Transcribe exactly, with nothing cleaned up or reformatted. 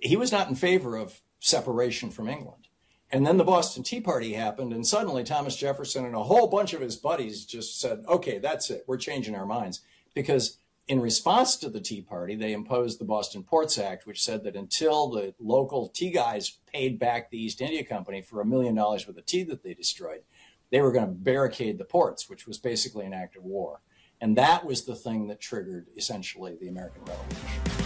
he was not in favor of separation from England. And then the Boston Tea Party happened, and suddenly Thomas Jefferson and a whole bunch of his buddies just said, okay, that's it. We're changing our minds. Because in response to the Tea Party, they imposed the Boston Ports Act, which said that until the local tea guys paid back the East India Company for a million dollars worth of tea that they destroyed, they were going to barricade the ports, which was basically an act of war. And that was the thing that triggered, essentially, the American Revolution.